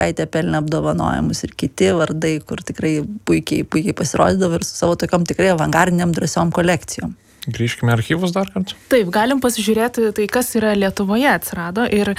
Kaitė pelnė apdovanojimus ir kiti vardai, kur tikrai puikiai pasirodydavo ir su savo tokiom tikrai avangardiniam drąsiom kolekcijom. Grįžkime archyvus dar kartą. Taip, galim pasižiūrėti tai, kas yra Lietuvoje atsirado ir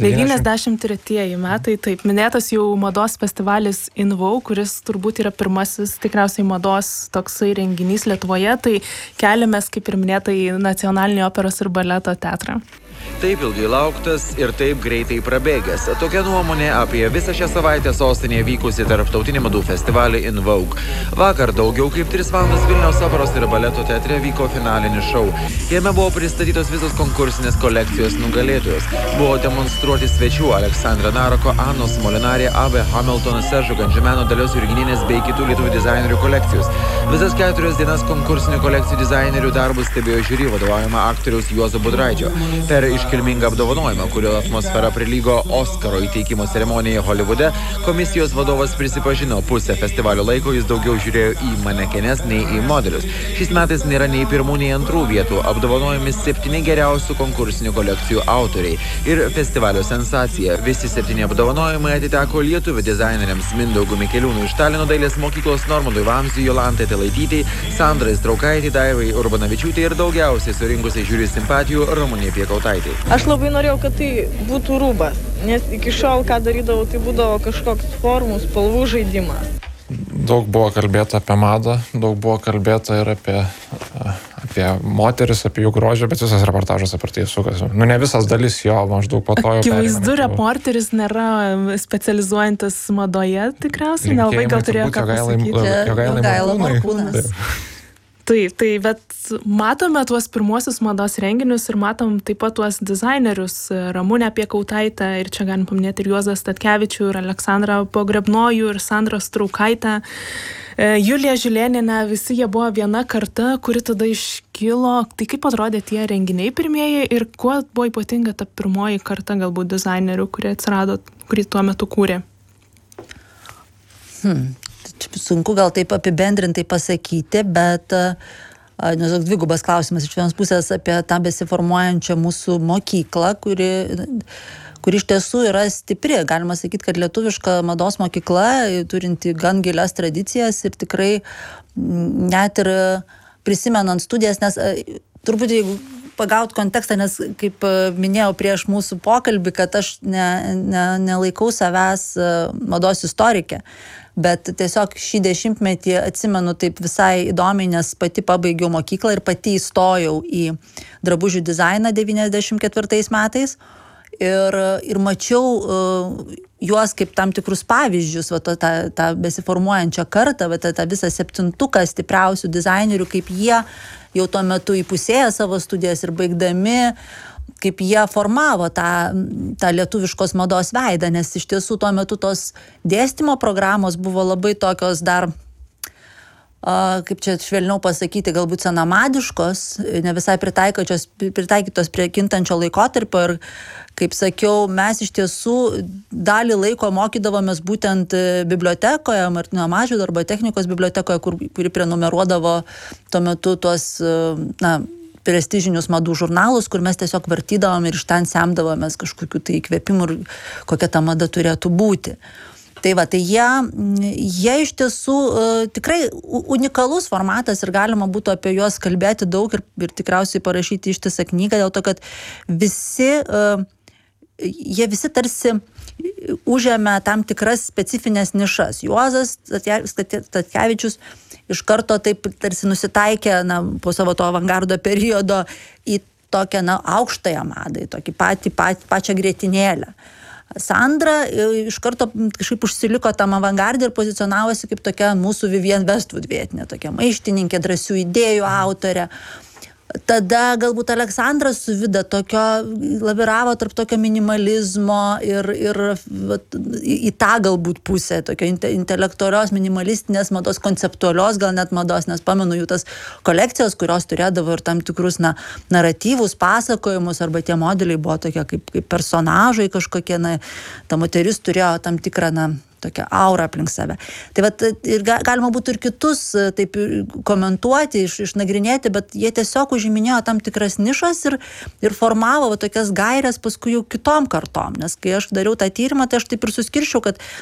93 metai, taip, minėtas jau mados festivalis In Vogue, kuris turbūt yra pirmasis tikriausiai mados toksai renginys Lietuvoje, tai keliamės, kaip ir minėta, į Nacionalinį operos ir baleto teatrą. Taip ilgai lauktas ir taip greitai prabėgęs. Tokia nuomonė apie visą šią savaitę sostinėje vykusi tarptautinį madų festivalį In Vogue. Vakar daugiau kaip 3 valandas Vilniaus operos ir baleto teatre vyko finalinis šou. Jame buvo pristatytos visos konkursinės kolekcijos nugalėtojos. Buvo demonstruoti svečių Aleksandra Naroko, Anos Molinarė, Ave Hamilton, Seržo Ganžimeno, Dalios Jurgininės bei kitų lietuvių dizainerių kolekcijos. Visas 4 dienas konkursinių kolekcijų dizainerių darbus stebėjo žiūri vadovaujama aktoriaus Juozo Budraičio. Per iškilmingą apdovanojimą, kurio atmosfera prilygo Oskaro įteikimo ceremonijai Holivude, komisijos vadovas prisipažino, pusę festivalio laiko jis daugiau žiūrėjo į manekenes nei į modelius. Šiais metais nėra nei pirmų, nei antrų vietų, apdovanojami 7 geriausių konkursinių kolekcijų autoriai. Ir festivalio sensacija. Visi 7 apdovanojimai atiteko lietuvių dizaineriams Mindaugui Mikeliūnui iš Talino dailės mokyklos, Normandui Vamzdžiui, Jolantai Telaitytei, Sandrai Straukaitei, Daivai Urbanavičiūtei ir daugiausiai surinkusiai žiūri simpatijų Ramunei Piekautai. Aš labai norėjau, kad tai būtų rūbas, nes iki šiol, ką darydavau, tai būdavo kažkoks formų, spalvų žaidimas. Daug buvo kalbėta apie madą, daug buvo kalbėta ir apie moteris, apie jų grožį, bet visas reportažas apie tai sukasi. Ne visas dalis jo, maždaug po to jau akivaizdu, reporteris nėra specializuojantis madoje, tikriausiai, nelabai gal turėjo ką pasakyti. Jogaila Morkūnas. Taip, bet matome tuos pirmuosius mados renginius ir matom taip pat tuos dizainerius Ramunę Piekautaitę ir čia galim paminėti ir Juozą Statkevičių, ir Aleksandrą Pogrebnojų, ir Sandrą Straukaitę, Juliją Žilėnienę, visi jie buvo viena karta, kuri tada iškilo. Tai kaip atrodė tie renginiai pirmieji ir kuo buvo ypatinga ta pirmoji karta galbūt dizainerių, kurie atsirado, kurį tuo metu kūrė? Sunku gal taip apibendrintai pasakyti, bet dvigubas klausimas. Iš vienos pusės apie tą besiformuojančią mūsų mokyklą, kuri iš tiesų yra stipri. Galima sakyti, kad lietuviška mados mokykla, turinti gan gilias tradicijas ir tikrai net ir prisimenant studijas, nes turbūt jeigu pagaut kontekstą, nes kaip minėjau prieš mūsų pokalbį, kad aš nelaikau savęs mados istorikė, bet tiesiog šį dešimtmetį atsimenu taip visai įdomiai, nes pati pabaigiau mokyklą ir pati įstojau į drabužių dizainą 94 metais ir mačiau juos kaip tam tikrus pavyzdžius, tą besiformuojančią kartą, tą visą 7-tuką stipriausių dizainerių, kaip jie jau tuo metu įpusėję savo studijas ir baigdami, kaip jie formavo tą lietuviškos mados veidą, nes iš tiesų tuo metu tos dėstymo programos buvo labai tokios dar, kaip čia švelniau pasakyti, galbūt senamadiškos, ne visai pritaikytos prie kintančio laikotarpio ir, kaip sakiau, mes iš tiesų dalį laiko mokydavomės būtent bibliotekoje, Martyno Mažvydo arba technikos bibliotekoje, kuri prenumeruodavo tuo metu tuos, prestižinius madų žurnalus, kur mes tiesiog vartydavom ir iš ten semdavomės kažkokių tai įkvėpimų ir kokia ta mada turėtų būti. Tai jie iš tiesų tikrai unikalus formatas ir galima būtų apie juos kalbėti daug ir tikriausiai parašyti ištisą knygą, dėl to, kad jie visi tarsi užėmė tam tikras specifines nišas. Juozas Statkevičius iš karto taip tarsi nusitaikė po savo to avangardo periodo į tokią aukštąją madą, į tokį pačią grietinėlę. Sandra iš karto kažkaip užsiliko tam avangardį ir pozicionavosi kaip tokia mūsų Vivienne Westwood vietinė, tokia maištininkė, drąsių idėjų autorė. Tada galbūt Aleksandras su Vida tokio laviravo tarp tokio minimalizmo ir į tą galbūt pusę, tokio intelektualios, minimalistinės mados, konceptualios gal net mados, nes pamenu jų tas kolekcijos, kurios turėdavo ir tam tikrus naratyvus, pasakojimus, arba tie modeliai buvo tokie kaip personažai kažkokie, ta moteris turėjo tam tikrą tokią aurą aplink save. Tai vat, ir galima būtų ir kitus taip komentuoti, išnagrinėti, bet jie tiesiog užiminėjo tam tikras nišas ir formavo va, tokias gairias paskui jau kitom kartom. Nes kai aš dariau tą tyrimą, tai aš taip ir suskirčiau, kad